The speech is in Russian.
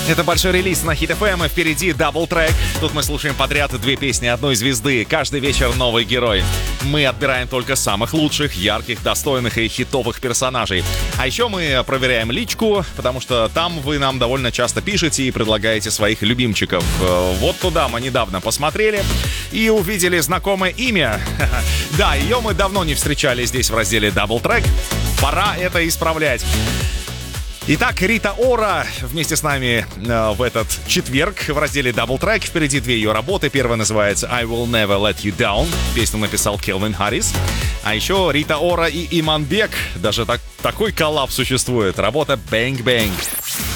Это большой релиз на Hit FM, и впереди дабл-трек. Тут мы слушаем подряд две песни одной звезды. Каждый вечер новый герой. Мы отбираем только самых лучших, ярких, достойных и хитовых персонажей. А еще мы проверяем личку, потому что там вы нам довольно часто пишете и предлагаете своих любимчиков. Вот туда мы недавно посмотрели и увидели знакомое имя. Да, ее мы давно не встречали здесь в разделе дабл-трек. Пора это исправлять. Итак, Рита Ора вместе с нами в этот четверг в разделе Double Track. Впереди две ее работы. Первая называется I Will Never Let You Down. Песню написал Келвин Харрис. А еще Рита Ора и Иманбек. Даже такой коллаб существует. Работа Bang Bang.